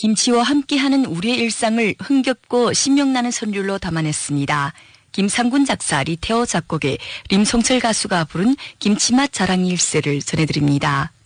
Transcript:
김치와 함께하는 우리의 일상을 흥겹고 신명나는 선율로 담아냈습니다. 김상군 작사, 리태호 작곡의 림송철 가수가 부른 김치맛 자랑이 일세를 전해드립니다.